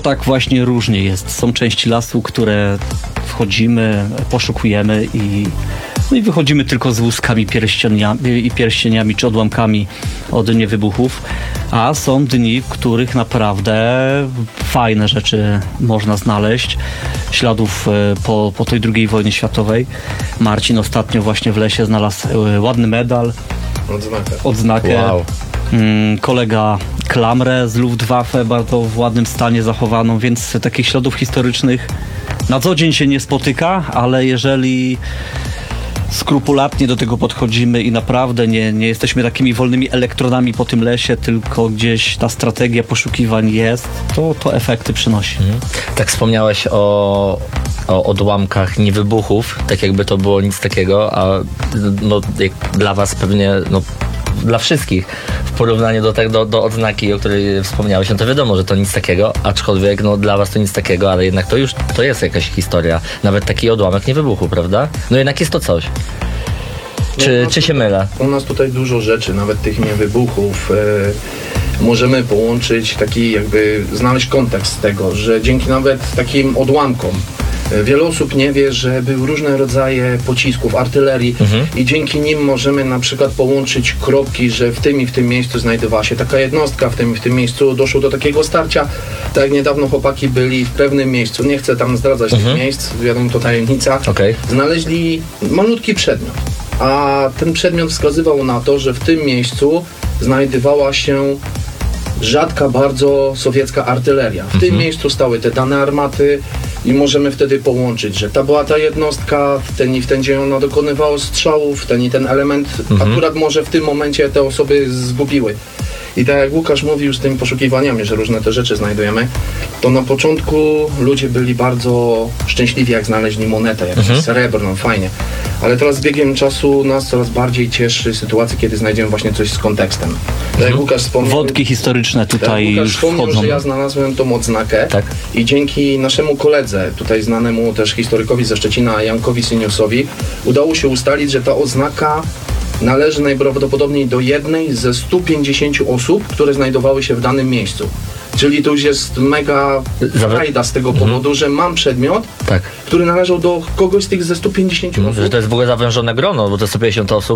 tak właśnie różnie jest. Są części lasu, które wchodzimy, poszukujemy i wychodzimy tylko z łuskami, pierścieniami czy odłamkami od dni wybuchów, a są dni, w których naprawdę fajne rzeczy można znaleźć. Śladów po tej II wojnie światowej. Marcin ostatnio właśnie w lesie znalazł ładny medal, odznakę. Wow. Kolega klamrę z Luftwaffe, bardzo w ładnym stanie zachowaną, więc takich śladów historycznych na co dzień się nie spotyka, ale jeżeli skrupulatnie do tego podchodzimy i naprawdę nie jesteśmy takimi wolnymi elektronami po tym lesie, tylko gdzieś ta strategia poszukiwań jest, to efekty przynosi. Tak wspomniałeś o odłamkach niewybuchów, tak jakby to było nic takiego, a no, jak dla was pewnie, no, dla wszystkich w porównaniu do odznaki, o której wspomniałeś, no to wiadomo, że to nic takiego, aczkolwiek no, dla was to nic takiego, ale jednak to jest jakaś historia. Nawet taki odłamek nie wybuchu, prawda? No jednak jest to coś. Czy się mylę? U nas tutaj dużo rzeczy, nawet tych niewybuchów. Możemy połączyć znaleźć kontekst tego, że dzięki nawet takim odłamkom wiele osób nie wie, że były różne rodzaje pocisków, artylerii i dzięki nim możemy na przykład połączyć kropki, że w tym i w tym miejscu znajdowała się taka jednostka, w tym i w tym miejscu doszło do takiego starcia. Tak jak niedawno chłopaki byli w pewnym miejscu, nie chcę tam zdradzać tych miejsc, wiadomo, to tajemnica, znaleźli malutki przedmiot, a ten przedmiot wskazywał na to, że w tym miejscu znajdowała się rzadka bardzo sowiecka artyleria. W tym miejscu stały te dane armaty i możemy wtedy połączyć, że ta była ta jednostka, w ten i w ten dzień ona dokonywała strzałów, w ten i ten element akurat może w tym momencie te osoby zgubiły. I tak jak Łukasz mówił z tymi poszukiwaniami, że różne te rzeczy znajdujemy, to na początku ludzie byli bardzo szczęśliwi, jak znaleźli monetę, jakąś srebrną, fajnie. Ale teraz z biegiem czasu nas coraz bardziej cieszy sytuacja, kiedy znajdziemy właśnie coś z kontekstem. Tak jak Łukasz wspomniał, wątki historyczne tutaj Łukasz już wspomniał, wchodzą. że ja znalazłem tą odznakę i dzięki naszemu koledze, tutaj znanemu też historykowi ze Szczecina, Jankowi Syniusowi, udało się ustalić, że ta odznaka należy najprawdopodobniej do jednej ze 150 osób, które znajdowały się w danym miejscu. Czyli to już jest mega frajda z tego powodu, że mam przedmiot, który należał do kogoś z tych ze 150 osób. Że to jest w ogóle zawężone grono, bo to 150 osób.